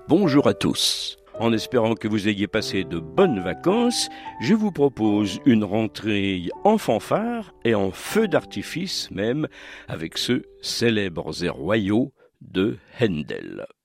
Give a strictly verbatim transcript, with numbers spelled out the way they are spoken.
bonjour à tous. En espérant que vous ayez passé de bonnes vacances, je vous propose une rentrée en fanfare et en feu d'artifice même, avec ceux célèbres et royaux de Handel.